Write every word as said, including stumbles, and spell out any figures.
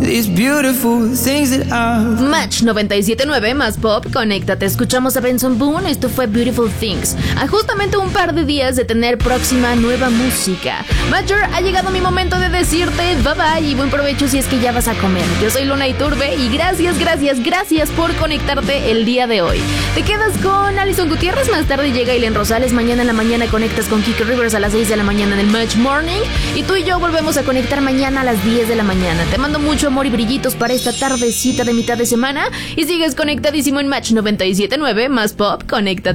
these beautiful things that I've... Match noventa y siete punto nueve más pop, conéctate. Escuchamos a Benson Boone, esto fue Beautiful Things. A justamente un par de días de tener próxima nueva música. Major, ha llegado mi momento de decirte bye bye y buen provecho si es que ya vas a comer. Yo soy Luna Iturbe y gracias, gracias, gracias por conectarte el día de hoy. Te quedas con Alison Gutiérrez, más tarde llega Aileen Rosales, mañana en la mañana conectas con Kiko Rivers a las seis de la mañana en el Match Morning y tú y yo volvemos a conectar mañana a las diez de la mañana. Te mando mucho amor y brillitos para esta tardecita de mitad de semana y sigues conectadísimo en Match noventa y siete punto nueve más pop, conéctate.